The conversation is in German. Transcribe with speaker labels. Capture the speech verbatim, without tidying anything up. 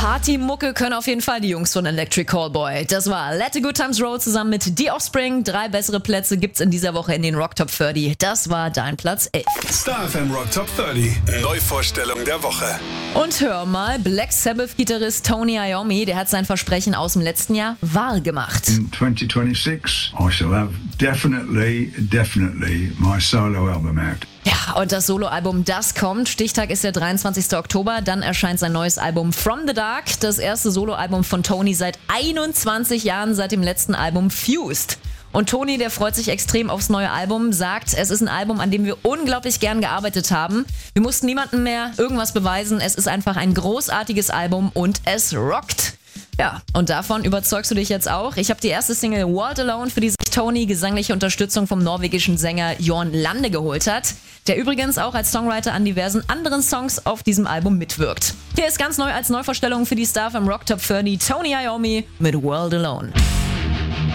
Speaker 1: Partymucke können auf jeden Fall die Jungs von Electric Callboy. Das war Let the Good Times Roll zusammen mit The Offspring. Drei bessere Plätze gibt's in dieser Woche in den Rock Top dreißig. Das war dein Platz elf.
Speaker 2: Star F M Rock Top dreißig. Neuvorstellung der Woche.
Speaker 1: Und hör mal, Black Sabbath-Gitarrist Tony Iommi, der hat sein Versprechen aus dem letzten Jahr wahr gemacht.
Speaker 3: In twenty twenty-six, I shall have definitely, definitely my solo album out.
Speaker 1: Ja, und das Soloalbum, das kommt. Stichtag ist der dreiundzwanzigster Oktober. Dann erscheint sein neues Album From the Dark. Das erste Soloalbum von Tony seit einundzwanzig Jahren, seit dem letzten Album Fused. Und Tony, der freut sich extrem aufs neue Album, sagt, es ist ein Album, an dem wir unglaublich gern gearbeitet haben. Wir mussten niemandem mehr irgendwas beweisen. Es ist einfach ein großartiges Album und es rockt. Ja, und davon überzeugst du dich jetzt auch. Ich habe die erste Single World Alone, für die sich Tony gesangliche Unterstützung vom norwegischen Sänger Jorn Lande geholt hat, der übrigens auch als Songwriter an diversen anderen Songs auf diesem Album mitwirkt. Hier ist ganz neu als Neuvorstellung für die Star vom Rock Top dreißig Tony Iommi mit World Alone.